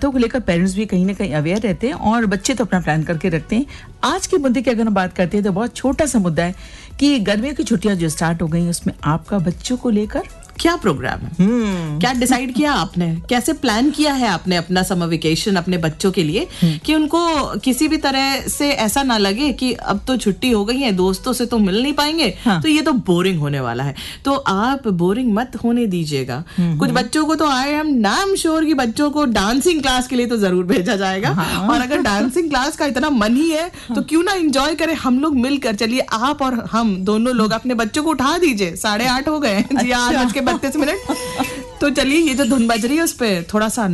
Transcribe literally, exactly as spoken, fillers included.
बच्चों को लेकर पेरेंट्स भी कहीं ना कहीं अवेयर रहते हैं और बच्चे तो अपना प्लान करके रखते हैं। आज के मुद्दे की अगर हम बात करते हैं तो बहुत छोटा सा मुद्दा है कि गर्मियों की छुट्टियां जो स्टार्ट हो गई, उसमें आपका बच्चों को लेकर क्या प्रोग्राम है, hmm. क्या डिसाइड किया आपने, कैसे प्लान किया है आपने अपना समर वेकेशन अपने बच्चों के लिए, hmm. कि उनको किसी भी तरह से ऐसा ना लगे कि अब तो छुट्टी हो गई है, दोस्तों से तो मिल नहीं पाएंगे, हाँ. तो ये तो बोरिंग होने वाला है। तो आप बोरिंग मत होने दीजिएगा। hmm. कुछ बच्चों को तो आई एम नाम श्योर कि बच्चों को डांसिंग क्लास के लिए तो जरूर भेजा जाएगा, हाँ. और अगर डांसिंग क्लास का इतना मन ही है तो क्यों ना एंजॉय करें हम लोग मिलकर। चलिए आप और हम दोनों लोग अपने बच्चों को उठा दीजिए, साढ़े आठ हो गए जी, आठ बज के बत्तीस मिनट। तो चलिए ये जो धुन बज रही है उस पे थोड़ा सा